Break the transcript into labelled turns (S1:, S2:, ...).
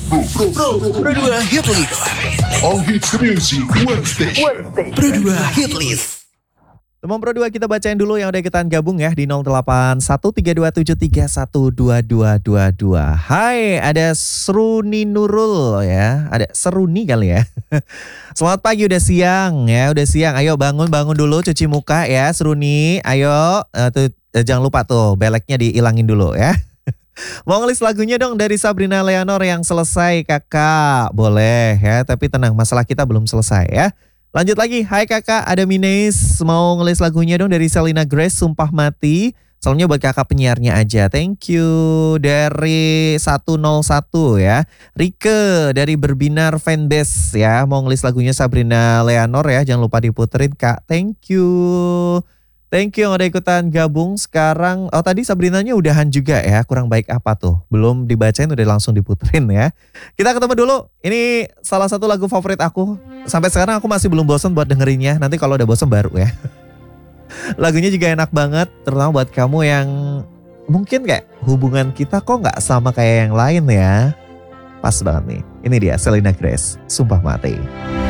S1: Pro 2 Hit List.
S2: All hits music, one station.
S1: Pro 2 Hit List.
S3: Teman Pro 2 kita bacain dulu yang udah ikutan gabung ya di 081327312222. Hai, ada Seruni Nurul ya. Ada Seruni kali ya. Selamat pagi, udah siang ya, udah siang. Ayo bangun dulu, cuci muka ya Seruni. Ayo, jangan lupa tuh beleknya dihilangin dulu ya. Mau ngelis lagunya dong dari Sabrina Leonor yang selesai kakak. Boleh ya, tapi tenang, masalah kita belum selesai ya. Lanjut lagi, hai kakak, ada Mines mau ngelis lagunya dong dari Selena Grace, Sumpah Mati. Soalnya buat kakak penyiarnya aja, thank you. Dari 101 ya, Rike dari Berbinar Fanbase ya, mau ngelis lagunya Sabrina Leonor ya, jangan lupa diputerin kak, thank you. Thank you yang udah ikutan gabung sekarang. Oh tadi Sabrinanya udahan juga ya, kurang baik apa tuh? Belum dibacain udah langsung diputerin ya. Kita ketemu dulu, ini salah satu lagu favorit aku. Sampai sekarang aku masih belum bosan buat dengerinnya, nanti kalau udah bosan baru ya. Lagunya juga enak banget, terutama buat kamu yang mungkin kayak hubungan kita kok gak sama kayak yang lain ya. Pas banget nih, ini dia Selena Grace, Sumpah Mati.